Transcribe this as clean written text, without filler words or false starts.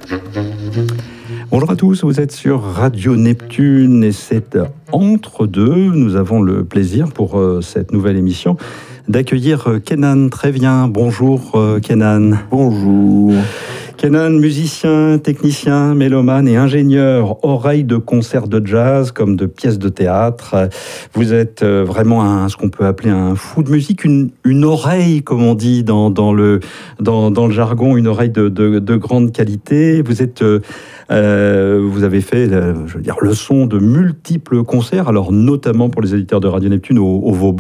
Bonjour à tous, vous êtes sur Radio Neptune et c'est Entre deux. Nous avons le plaisir pour cette nouvelle émission d'accueillir Kenan Trévien. Bonjour Kenan. Bonjour. Kenan, musicien, technicien, mélomane et ingénieur, oreille de concerts de jazz comme de pièces de théâtre. Vous êtes vraiment ce qu'on peut appeler un fou de musique, une oreille, comme on dit dans le jargon, une oreille de grande qualité. Vous avez fait, le son de multiples concerts, alors notamment pour les éditeurs de Radio Neptune au Vauban.